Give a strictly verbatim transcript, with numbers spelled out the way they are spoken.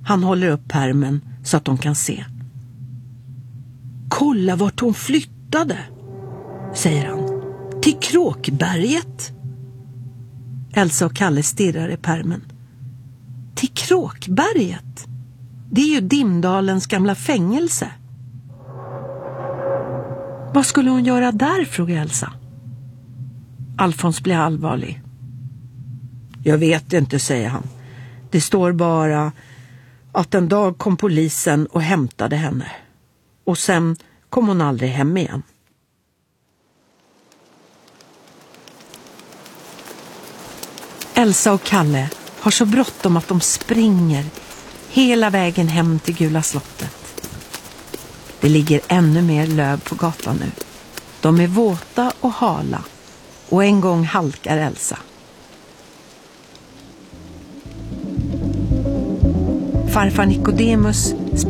Han håller upp pärmen så att de kan se. Kolla vart hon flyttade, säger han. Till Kråkberget. Elsa och Kalle stirrar i pärmen. Till Kråkberget? Det är ju Dimdalens gamla fängelse. Vad skulle hon göra där, frågar Elsa. Alfons blir allvarlig. Jag vet inte, säger han. Det står bara att en dag kom polisen och hämtade henne. Och sen kom hon aldrig hem igen. Elsa och Kalle har så bråttom att de springer hela vägen hem till Gula slottet. Det ligger ännu mer löv på gatan nu. De är våta och hala och en gång halkar Elsa. Farfar Nikodemus